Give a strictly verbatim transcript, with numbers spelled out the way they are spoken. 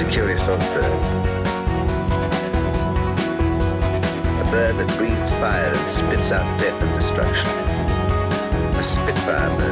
a curious old bird. A bird that breathes fire and spits out death and destruction. A Spitfire bird.